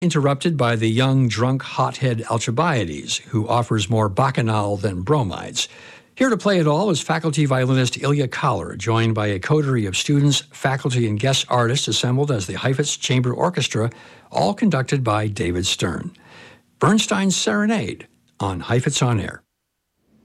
interrupted by the young, drunk hothead Alcibiades, who offers more bacchanal than bromides. Here to play it all is faculty violinist Ilya Kahler, joined by a coterie of students, faculty, and guest artists assembled as the Heifetz Chamber Orchestra, all conducted by David Stern. Bernstein's Serenade on Heifetz On Air.